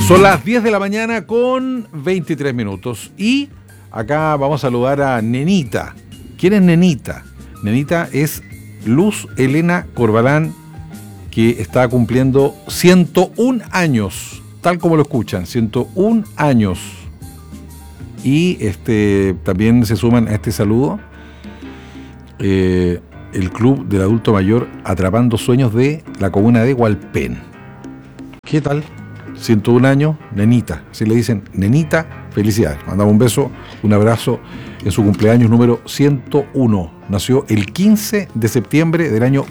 Son las 10 de la mañana con 23 minutos y acá vamos a saludar a Nenita. ¿Quién es Nenita? Nenita es Luz Elena Corbalán, que está cumpliendo 101 años, tal como lo escuchan, 101 años. Y también se suman a este saludo el Club del Adulto Mayor Atrapando Sueños de la comuna de Hualpén. ¿Qué tal? 101 años, Nenita, así le dicen, Nenita, felicidades. Mandamos un beso, un abrazo en su cumpleaños número 101. Nació el 15 de septiembre del año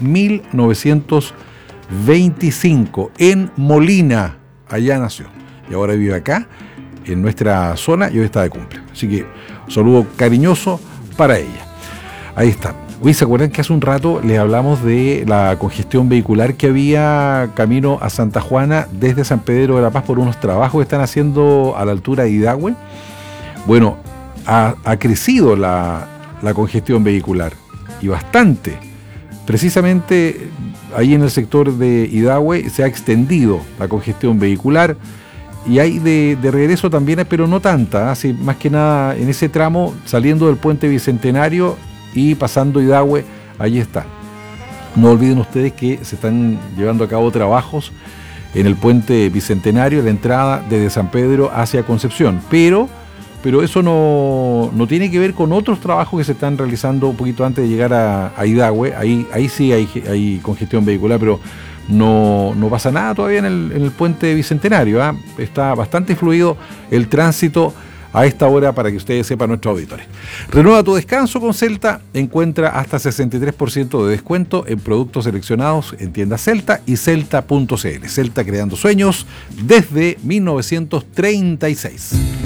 1925 en Molina, allá nació. Y ahora vive acá, en nuestra zona, y hoy está de cumple. Así que un saludo cariñoso para ella. Ahí está. Uy, ¿se acuerdan que hace un rato les hablamos de la congestión vehicular que había camino a Santa Juana desde San Pedro de la Paz por unos trabajos que están haciendo a la altura de Idahue? Bueno, ha crecido la congestión vehicular y bastante. Precisamente ahí en el sector de Idahue se ha extendido la congestión vehicular y hay de regreso también, pero no tanta, así, más que nada en ese tramo saliendo del puente Bicentenario y pasando Idahue, ahí está. No olviden ustedes que se están llevando a cabo trabajos en el puente Bicentenario, la entrada desde San Pedro hacia Concepción, pero eso no tiene que ver con otros trabajos que se están realizando un poquito antes de llegar a Idahue. Ahí sí hay congestión vehicular, pero no pasa nada todavía en el puente Bicentenario, ¿eh? Está bastante fluido el tránsito a esta hora, para que ustedes sepan, nuestros auditores. Renueva tu descanso con Celta. Encuentra hasta 63% de descuento en productos seleccionados en tiendas Celta y Celta.cl. Celta, creando sueños desde 1936.